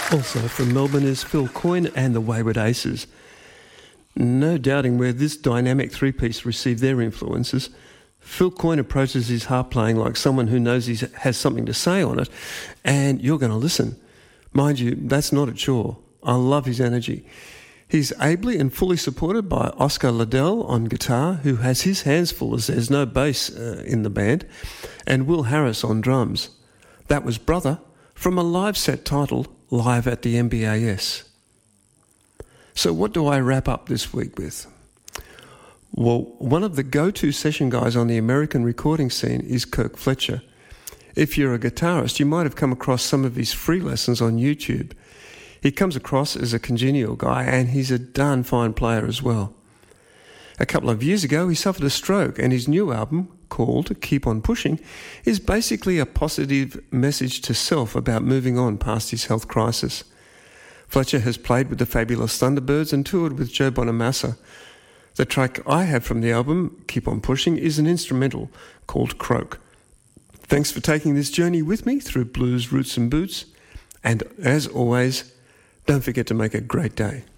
Also from Melbourne is Phil Coyne and the Wayward Aces. No doubting where this dynamic three-piece received their influences. Phil Coyne approaches his harp playing like someone who knows he has something to say on it, and you're going to listen. Mind you, that's not a chore. I love his energy. He's ably and fully supported by Oscar Liddell on guitar, who has his hands full as there's no bass in the band, and Will Harris on drums. That was Brother from a live set titled Live at the MBAS. So what do I wrap up this week with? Well, one of the go-to session guys on the American recording scene is Kirk Fletcher. If you're a guitarist, you might have come across some of his free lessons on YouTube. He comes across as a congenial guy, and he's a darn fine player as well. A couple of years ago, he suffered a stroke, and his new album, called Keep On Pushing, is basically a positive message to self about moving on past his health crisis. Fletcher has played with the Fabulous Thunderbirds and toured with Joe Bonamassa. The track I have from the album, Keep On Pushing, is an instrumental called Croak. Thanks for taking this journey with me through blues, roots and boots, and as always, don't forget to make a great day.